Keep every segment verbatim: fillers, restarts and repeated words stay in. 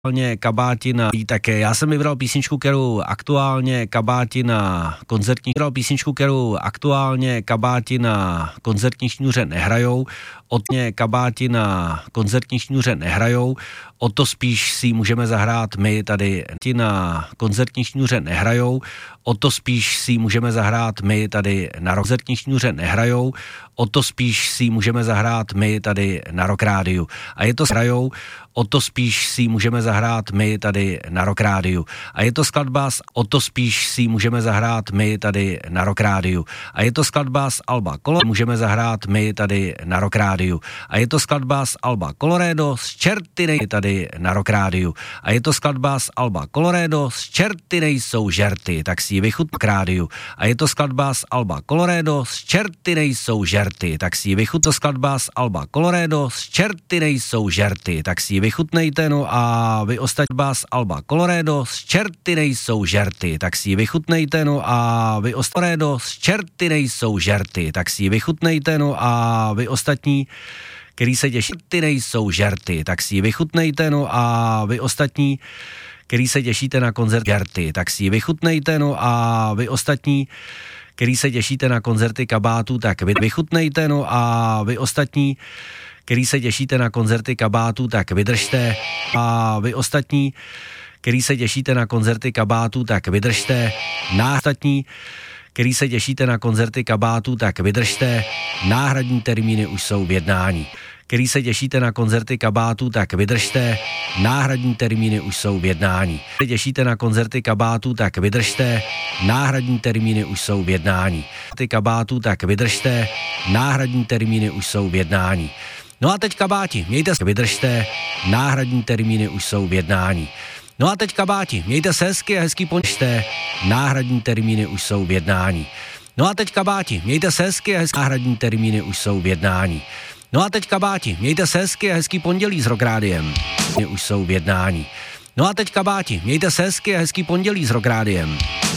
aktuálně kabáti na také. Já jsem vybral písničku, kterou aktuálně kabáti na koncertní vybral písničku, kterou aktuálně kabáti na koncertní šňůře nehrajou. Od ně kabáti na koncertní šňůře nehrajou. O to spíš si můžeme zahrát my tady ti na koncertní šňůře nehrajou. O to spíš si můžeme zahrát my tady na koncertní šňůře nehrajou. O to spíš si můžeme zahrát my tady na Rock Rádiu. A je to hrajou. O to spíš si můžeme zahrát my tady na Rock Rádiu. A je to skladba z O to spíš si můžeme zahrát my tady na Rock Rádiu. A je to skladba z alba Colorado, můžeme zahrát my tady na Rock Rádiu. A je to skladba z alba Colorado z Čerty nej tady na Rock Rádiu. A je to skladba z alba Colorado z Čerty nejsou žerty, tak si ji vychutnám k rádiu. A je to skladba z alba Colorado z Čerty nejsou žerty, tak si ji vychutnám. To skladba z alba Colorado z Čerty nejsou žerty, tak si ji vychutnejte, no a vy ostatní z alba Colorado z Čerty nejsou žerty, tak si ji vychutnejte, no a vy ostatní z Čerty nejsou žerty, tak si ji vychutnejte, no a vy ostatní, který se těší, ty nejsou žerty, tak si ji vychutnejte, no a vy ostatní, který se těšíte na koncert žerty, tak si ji vychutnejte, no a vy ostatní, který se těšíte na koncerty kabátů, tak vy vychutnejte, no a vy ostatní, který se těšíte na koncerty kabátů, tak vydržte a vy ostatní, který se těšíte na koncerty kabátů, tak vydržte. Náhradní, který se těšíte na koncerty kabátů, tak vydržte. Náhradní termíny už jsou v jednání. Který se těšíte na koncerty kabátů, tak vydržte. Náhradní termíny už jsou v jednání. Který se těšíte na koncerty kabátů, tak vydržte. Náhradní termíny už jsou v jednání. Ty kabátů, tak vydržte. Náhradní termíny už jsou v jednání. No a teď kabáti, mějte se, vydržte, náhradní termíny už jsou v jednání. No a teď kabáti, mějte se hezky a hezký pondělí, náhradní termíny už jsou v jednání. No a teď kabáti, mějte se hezky a hezký, náhradní termíny už jsou v jednání. No a teď kabáti, mějte se hezky a hezký pondělí s Rock Rádiem, už jsou v jednání. No a teď kabáti, mějte se hezky a hezký pondělí s Rock Rádiem.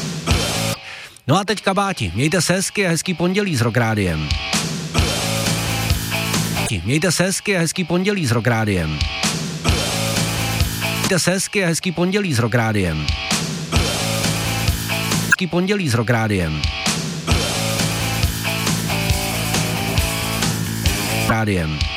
No a teď kabáti, mějte se hezky a hezký pondělí s Rock Rádiem. Mějte se hezky a hezký pondělí s Rock Rádiem. Mějte se hezky a hezký pondělí s Rock Rádiem. Hezký pondělí s Rock Rádiem. Rádiem.